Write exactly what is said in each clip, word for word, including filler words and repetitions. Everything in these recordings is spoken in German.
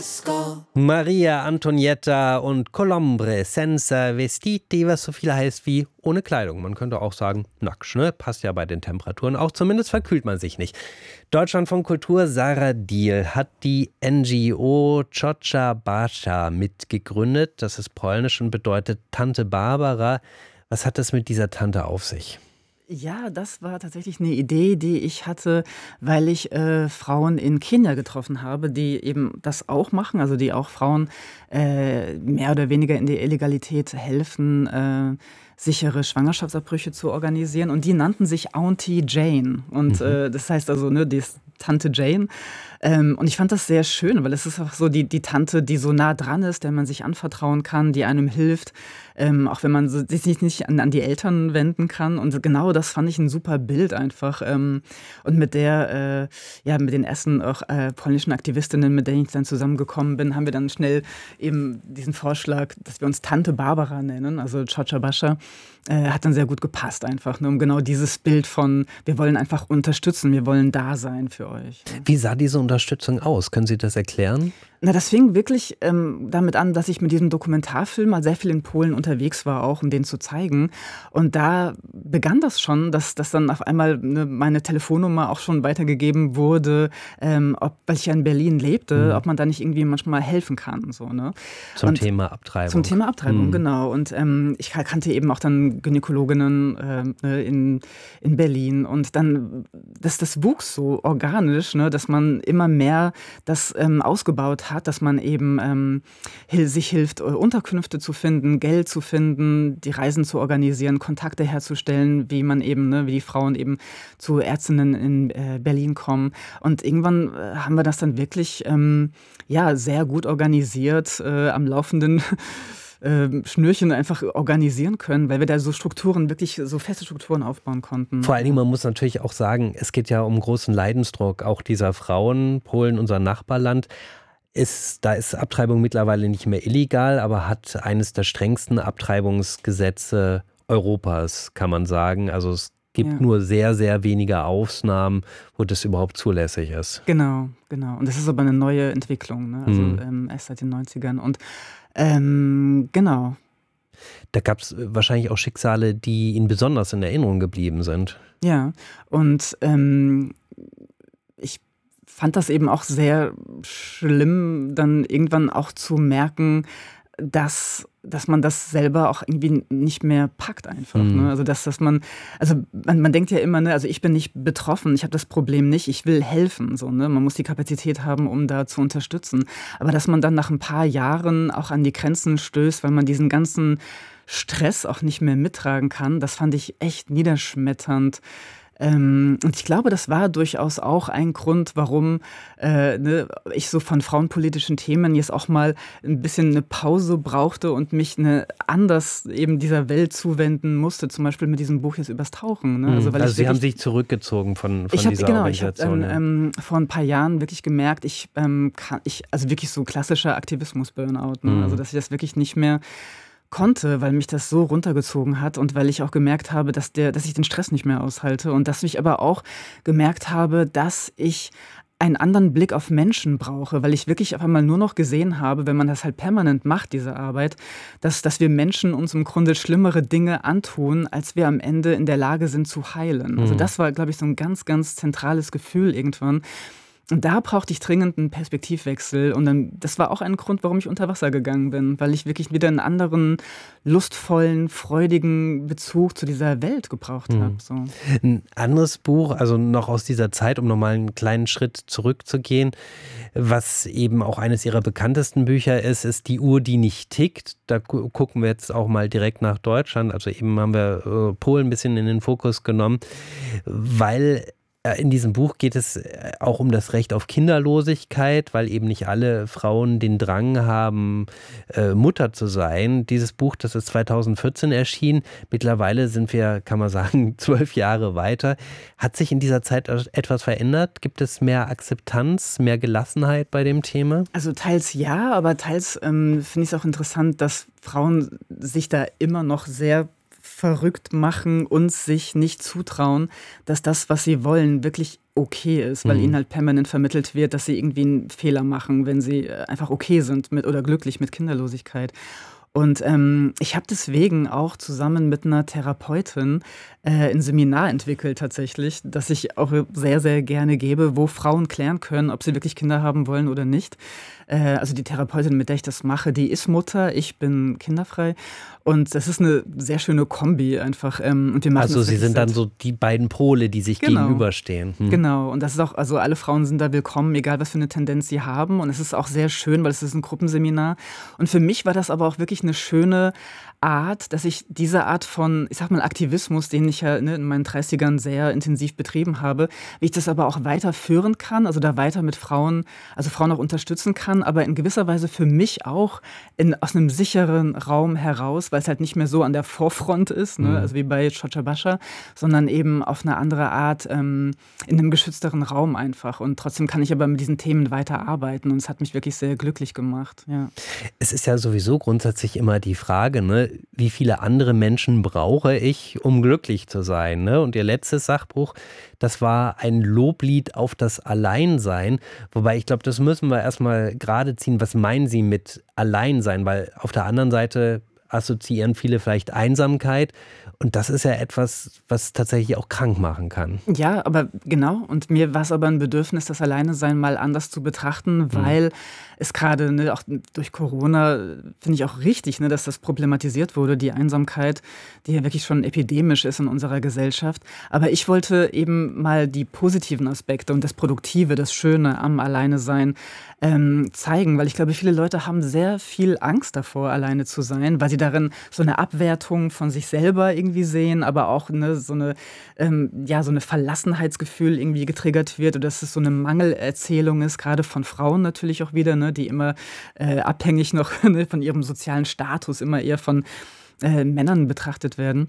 Maria Antonietta und Colombre senza vestiti, was so viel heißt wie ohne Kleidung. Man könnte auch sagen, nackt, ne? Passt ja bei den Temperaturen auch, zumindest verkühlt man sich nicht. Deutschlandfunk Kultur, Sarah Diel hat die N G O Ciocia Basza mitgegründet. Das ist polnisch und bedeutet Tante Barbara. Was hat es mit dieser Tante auf sich? Ja, das war tatsächlich eine Idee, die ich hatte, weil ich äh, Frauen in Kenia getroffen habe, die eben das auch machen, also die auch Frauen äh, mehr oder weniger in der Illegalität helfen, äh, sichere Schwangerschaftsabbrüche zu organisieren. Und die nannten sich Auntie Jane. Und mhm. äh, das heißt also, ne, die ist Tante Jane. Ähm, und ich fand das sehr schön, weil es ist auch so die, die Tante, die so nah dran ist, der man sich anvertrauen kann, die einem hilft, ähm, auch wenn man so, sich nicht an, an die Eltern wenden kann. Und genau das fand ich ein super Bild einfach. Ähm, und mit der, äh, ja, mit den ersten auch äh, polnischen Aktivistinnen, mit denen ich dann zusammengekommen bin, haben wir dann schnell eben diesen Vorschlag, dass wir uns Tante Barbara nennen, also Ciocia Basza, äh, hat dann sehr gut gepasst einfach, ne, um genau dieses Bild von, wir wollen einfach unterstützen, wir wollen da sein für euch. Wie sah diese Unterstützung aus? Können Sie das erklären? Na, das fing wirklich ähm, damit an, dass ich mit diesem Dokumentarfilm mal sehr viel in Polen unterwegs war, auch um den zu zeigen. Und da begann das schon, dass, dass dann auf einmal ne, meine Telefonnummer auch schon weitergegeben wurde, ähm, ob, weil ich ja in Berlin lebte, mhm. ob man da nicht irgendwie manchmal helfen kann. So, ne? Zum Und Thema Abtreibung. Zum Thema Abtreibung, mhm. genau. Und ähm, ich kannte eben auch dann Gynäkologinnen äh, in, in Berlin. Und dann, das, das wuchs so organisch, ne, dass man immer mehr das ähm, ausgebaut hat. Hat, dass man eben ähm, sich hilft, Unterkünfte zu finden, Geld zu finden, die Reisen zu organisieren, Kontakte herzustellen, wie man eben, ne, wie die Frauen eben zu Ärztinnen in äh, Berlin kommen. Und irgendwann äh, haben wir das dann wirklich ähm, ja, sehr gut organisiert, äh, am laufenden Äh, Schnürchen einfach organisieren können, weil wir da so Strukturen, wirklich so feste Strukturen aufbauen konnten. Vor allen Dingen, man muss natürlich auch sagen, es geht ja um großen Leidensdruck auch dieser Frauen. Polen, unser Nachbarland, ist, da ist Abtreibung mittlerweile nicht mehr illegal, aber hat eines der strengsten Abtreibungsgesetze Europas, kann man sagen. Also es gibt ja. nur sehr, sehr wenige Ausnahmen, wo das überhaupt zulässig ist. Genau, genau. Und das ist aber eine neue Entwicklung, ne? Also mhm. ähm, erst seit den neunzigern. Und Ähm, genau. Da gab es wahrscheinlich auch Schicksale, die Ihnen besonders in Erinnerung geblieben sind. Ja, und ähm, ich fand das eben auch sehr schlimm, dann irgendwann auch zu merken, dass, dass man das selber auch irgendwie nicht mehr packt einfach. Mhm. Ne? Also dass, dass man, also man, man denkt ja immer, ne, also ich bin nicht betroffen, ich habe das Problem nicht, ich will helfen. So, ne? Man muss die Kapazität haben, um da zu unterstützen. Aber dass man dann nach ein paar Jahren auch an die Grenzen stößt, weil man diesen ganzen Stress auch nicht mehr mittragen kann, das fand ich echt niederschmetternd. Ähm, und ich glaube, das war durchaus auch ein Grund, warum äh, ne, ich so von frauenpolitischen Themen jetzt auch mal ein bisschen eine Pause brauchte und mich eine anders eben dieser Welt zuwenden musste, zum Beispiel mit diesem Buch jetzt übers Tauchen. Ne? Also, weil also Sie wirklich, haben sich zurückgezogen von, von ich hab, dieser genau, Organisation. Ich habe ähm, ähm, vor ein paar Jahren wirklich gemerkt, ich ähm, kann, ich, also wirklich so klassischer Aktivismus-Burnout, ne? Mhm. Also dass ich das wirklich nicht mehr konnte, weil mich das so runtergezogen hat und weil ich auch gemerkt habe, dass, der, dass ich den Stress nicht mehr aushalte und dass ich aber auch gemerkt habe, dass ich einen anderen Blick auf Menschen brauche, weil ich wirklich auf einmal nur noch gesehen habe, wenn man das halt permanent macht, diese Arbeit, dass, dass wir Menschen uns im Grunde schlimmere Dinge antun, als wir am Ende in der Lage sind zu heilen. Also das war, glaube ich, so ein ganz, ganz zentrales Gefühl irgendwann. Und da brauchte ich dringend einen Perspektivwechsel. Und dann, das war auch ein Grund, warum ich unter Wasser gegangen bin, weil ich wirklich wieder einen anderen, lustvollen, freudigen Bezug zu dieser Welt gebraucht habe. So. Ein anderes Buch, also noch aus dieser Zeit, um nochmal einen kleinen Schritt zurückzugehen, was eben auch eines ihrer bekanntesten Bücher ist, ist Die Uhr, die nicht tickt. Da gu- gucken wir jetzt auch mal direkt nach Deutschland. Also eben haben wir äh, Polen ein bisschen in den Fokus genommen, weil in diesem Buch geht es auch um das Recht auf Kinderlosigkeit, weil eben nicht alle Frauen den Drang haben, Mutter zu sein. Dieses Buch, das ist zweitausendvierzehn erschienen. Mittlerweile sind wir, kann man sagen, zwölf Jahre weiter. Hat sich in dieser Zeit etwas verändert? Gibt es mehr Akzeptanz, mehr Gelassenheit bei dem Thema? Also teils ja, aber teils ähm, finde ich es auch interessant, dass Frauen sich da immer noch sehr verrückt machen und sich nicht zutrauen, dass das, was sie wollen, wirklich okay ist, weil Mhm. ihnen halt permanent vermittelt wird, dass sie irgendwie einen Fehler machen, wenn sie äh, einfach okay sind mit oder glücklich mit Kinderlosigkeit. Und ähm, ich habe deswegen auch zusammen mit einer Therapeutin äh, ein Seminar entwickelt tatsächlich, das ich auch sehr, sehr gerne gebe, wo Frauen klären können, ob sie wirklich Kinder haben wollen oder nicht. Äh, also die Therapeutin, mit der ich das mache, die ist Mutter, ich bin kinderfrei. Und das ist eine sehr schöne Kombi einfach. Ähm, und wir machen Also das Sie wirklich sind dann seit so die beiden Pole, die sich Genau. gegenüberstehen. Hm. Genau, und das ist auch, also alle Frauen sind da willkommen, egal was für eine Tendenz sie haben. Und es ist auch sehr schön, weil es ist ein Gruppenseminar. Und für mich war das aber auch wirklich eine schöne Art, dass ich diese Art von, ich sag mal, Aktivismus, den ich ja ne, in meinen dreißigern sehr intensiv betrieben habe, wie ich das aber auch weiterführen kann, also da weiter mit Frauen, also Frauen auch unterstützen kann, aber in gewisser Weise für mich auch in, aus einem sicheren Raum heraus, weil es halt nicht mehr so an der Vorfront ist, ne, Mhm. also wie bei Chocha Bascha, sondern eben auf eine andere Art ähm, in einem geschützteren Raum einfach. Und trotzdem kann ich aber mit diesen Themen weiterarbeiten und es hat mich wirklich sehr glücklich gemacht. Ja. Es ist ja sowieso grundsätzlich immer die Frage, ne, wie viele andere Menschen brauche ich, um glücklich zu sein? Ne? Und Ihr letztes Sachbuch, das war ein Loblied auf das Alleinsein. Wobei ich glaube, das müssen wir erstmal gerade ziehen. Was meinen Sie mit Alleinsein? Weil auf der anderen Seite assoziieren viele vielleicht Einsamkeit. Und das ist ja etwas, was tatsächlich auch krank machen kann. Ja, aber genau. Und mir war es aber ein Bedürfnis, das Alleinesein mal anders zu betrachten, weil es gerade, ne, auch durch Corona, finde ich auch richtig, ne, dass das problematisiert wurde, die Einsamkeit, die ja wirklich schon epidemisch ist in unserer Gesellschaft. Aber ich wollte eben mal die positiven Aspekte und das Produktive, das Schöne am Alleinesein ähm, zeigen, weil ich glaube, viele Leute haben sehr viel Angst davor, alleine zu sein, weil sie darin so eine Abwertung von sich selber irgendwie sehen, aber auch ne, so eine ähm, ja, so eine Verlassenheitsgefühl irgendwie getriggert wird oder dass es so eine Mangelerzählung ist, gerade von Frauen natürlich auch wieder, ne, die immer äh, abhängig noch ne, von ihrem sozialen Status immer eher von äh, Männern betrachtet werden.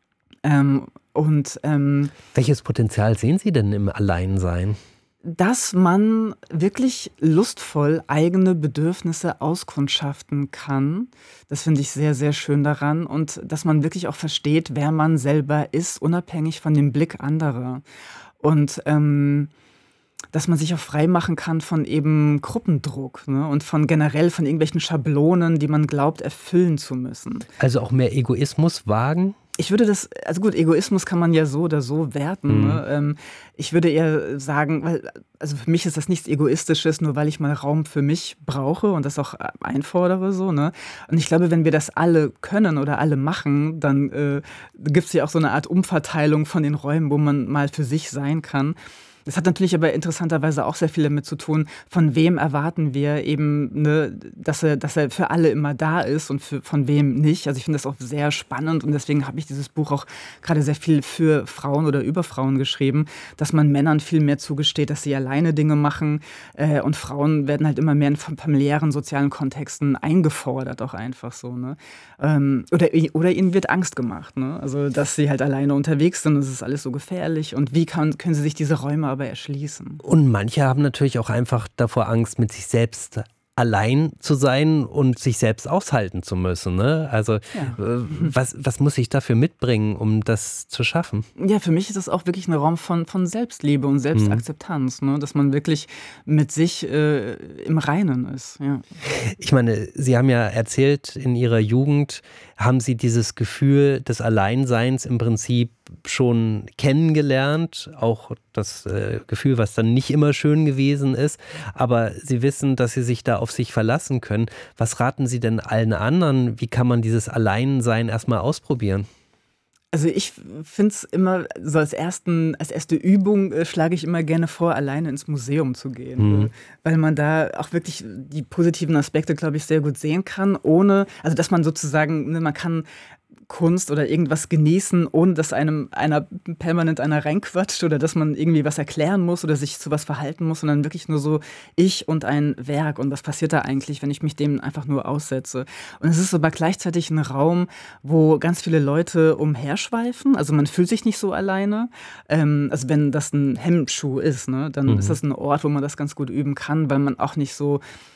Ähm, und ähm, Welches Potenzial sehen Sie denn im Alleinsein? dass man wirklich lustvoll eigene Bedürfnisse auskundschaften kann. Das finde ich sehr, sehr schön daran. Und dass man wirklich auch versteht, wer man selber ist, unabhängig von dem Blick anderer. Und ähm, dass man sich auch frei machen kann von eben Gruppendruck, ne? Und von generell von irgendwelchen Schablonen, die man glaubt, erfüllen zu müssen. Also auch mehr Egoismus wagen? Ich würde das, also gut, Egoismus kann man ja so oder so werten. Mhm. Ne? Ähm, ich würde eher sagen, weil, also für mich ist das nichts Egoistisches, nur weil ich mal Raum für mich brauche und das auch einfordere. So, ne? Und ich glaube, wenn wir das alle können oder alle machen, dann äh, gibt es ja auch so eine Art Umverteilung von den Räumen, wo man mal für sich sein kann. Das hat natürlich aber interessanterweise auch sehr viel damit zu tun, von wem erwarten wir eben, ne, dass er, dass er für alle immer da ist und für, von wem nicht. Also ich finde das auch sehr spannend und deswegen habe ich dieses Buch auch gerade sehr viel für Frauen oder über Frauen geschrieben, dass man Männern viel mehr zugesteht, dass sie alleine Dinge machen äh, und Frauen werden halt immer mehr in familiären, sozialen Kontexten eingefordert, auch einfach so. Ne? Ähm, oder, oder ihnen wird Angst gemacht, ne? Also dass sie halt alleine unterwegs sind und es ist alles so gefährlich und wie kann, können sie sich diese Räume aber erschließen. Und manche haben natürlich auch einfach davor Angst, mit sich selbst allein zu sein und sich selbst aushalten zu müssen. Ne? Also Ja. äh, was, was muss ich dafür mitbringen, um das zu schaffen? Ja, für mich ist das auch wirklich ein Raum von, von Selbstliebe und Selbstakzeptanz, ne? Dass man wirklich mit sich äh, im Reinen ist. Ja. Ich meine, Sie haben ja erzählt, in Ihrer Jugend haben Sie dieses Gefühl des Alleinseins im Prinzip schon kennengelernt, auch das äh, Gefühl, was dann nicht immer schön gewesen ist, aber Sie wissen, dass Sie sich da auf sich verlassen können. Was raten Sie denn allen anderen? Wie kann man dieses Alleinsein erstmal ausprobieren? Also ich finde es immer, so als, ersten, als erste Übung äh, schlage ich immer gerne vor, alleine ins Museum zu gehen. Mhm. Äh, weil man da auch wirklich die positiven Aspekte, glaube ich, sehr gut sehen kann, ohne, also dass man sozusagen, ne, man kann Kunst oder irgendwas genießen, ohne dass einem einer permanent einer reinquatscht oder dass man irgendwie was erklären muss oder sich zu was verhalten muss, sondern wirklich nur so ich und ein Werk und was passiert da eigentlich, wenn ich mich dem einfach nur aussetze. Und es ist aber gleichzeitig ein Raum, wo ganz viele Leute umherschweifen, also man fühlt sich nicht so alleine. Ähm, also wenn das ein Hemmschuh ist, ne, dann Mhm. ist das ein Ort, wo man das ganz gut üben kann, weil man auch nicht so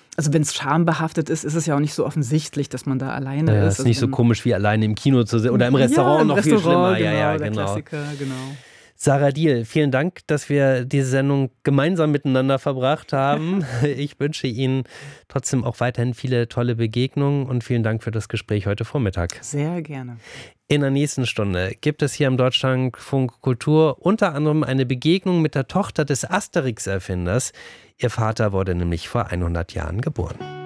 Also wenn es schambehaftet ist, ist es ja auch nicht so offensichtlich, dass man da alleine ja, ist. ist Also nicht so wenn, komisch wie alleine im Kino zu sehen oder im Restaurant ja, im noch Restaurant, viel schlimmer. genau, Ja, ja, der genau. Klassiker, genau. Sarah Diehl, vielen Dank, dass wir diese Sendung gemeinsam miteinander verbracht haben. Ich wünsche Ihnen trotzdem auch weiterhin viele tolle Begegnungen und vielen Dank für das Gespräch heute Vormittag. Sehr gerne. In der nächsten Stunde gibt es hier im Deutschlandfunk Kultur unter anderem eine Begegnung mit der Tochter des Asterix-Erfinders. Ihr Vater wurde nämlich vor hundert Jahren geboren.